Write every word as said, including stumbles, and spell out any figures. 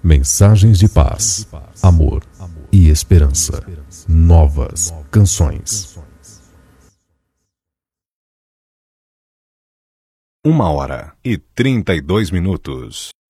Mensagens de paz, amor e esperança. Novas canções. Uma hora e trinta e dois minutos.